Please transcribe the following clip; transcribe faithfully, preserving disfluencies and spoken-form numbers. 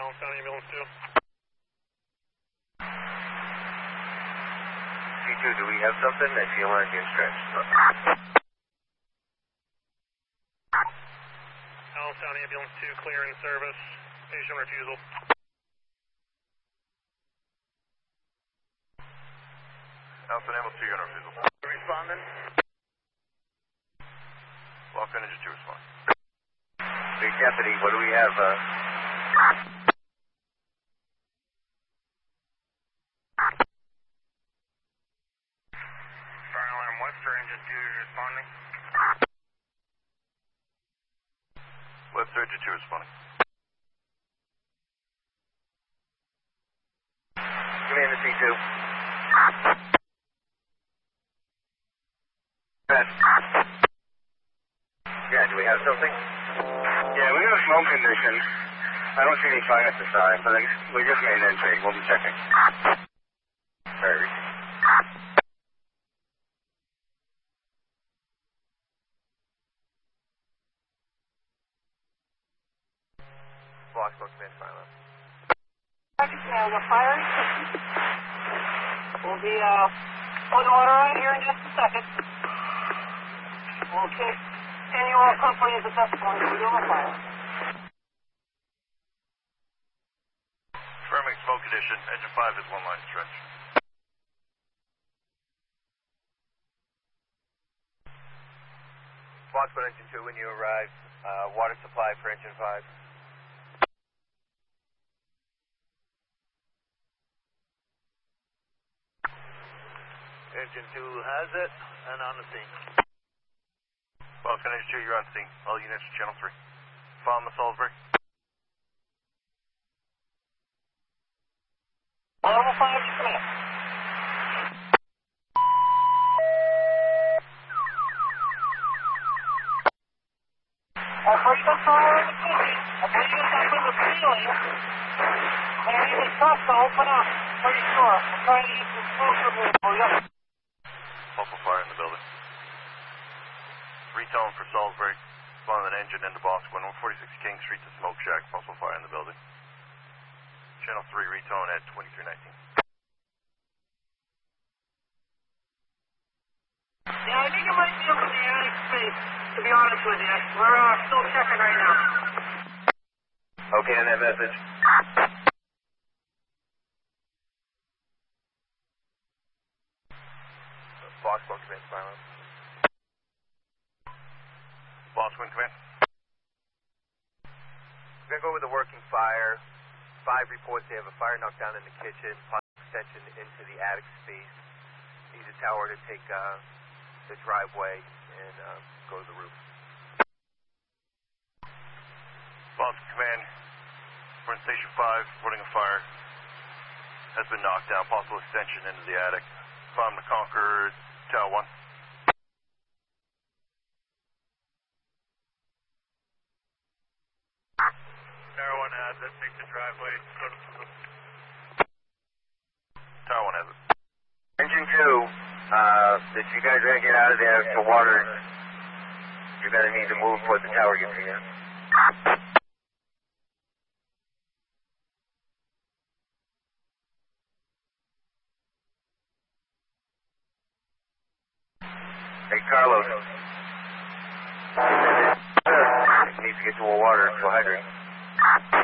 Allenstown Ambulance two. C two, do we have something? I feel like it's stretched. Allenstown Ambulance two, clear in service. Patient refusal. Allenstown Ambulance two, unit refusal. Responding? Lock on engine two, respond. Big deputy, what do we have? Uh... Fire alarm Webster, engine two, responding. Webster, engine two, responding. Commander C two. Red. Yeah, do we have something? Yeah, we have smoke conditions. I don't see any fire at the side, but we just made an entry. We'll be checking. Very. Block smoke command, fire alarm. Now, the fire will be uh, putting water on here in just a second. Okay. And you all come please at this point. We're doing a fire. Confirming smoke condition. Engine five is one line stretch. Blockspot engine two, when you arrive, uh, water supply for engine five. Engine two has it, and on the scene. Blockspot engine two, you're on scene. All units to channel three. Follow the Salisbury. Level five, clear. Our frequent fire in the kitchen. I believe it's up in the ceiling. And the truck to open up. Pretty sure. I'm trying to use some smoke removal. Yep. Possible fire in the building. Retone for Salisbury. Spawn an engine into box one, one forty-six King Street to Smoke Shack. Possible fire in the building. Channel three, retone at twenty-three nineteen. Yeah, I think it might be over the attic space, to be honest with you. We're uh, still checking right now. Okay, on that message. Box one command, fire alarm. Box one command. We're going to go with the working fire. Five reports they have a fire knockdown in the kitchen, possible extension into the attic space. Need a tower to take uh, the driveway and uh, go to the roof. Box command, we're in station five, reporting a fire. Has been knocked down, possible extension into the attic. From the Concord, Tower one. Tower one has it, take the driveway, go to the roof. Tower one has it. Engine two, uh, if you guys are going to get out of there for water, you're going to need to move before the tower gets here. Hey, Carlos. Needs to get to a water, to a hydrant.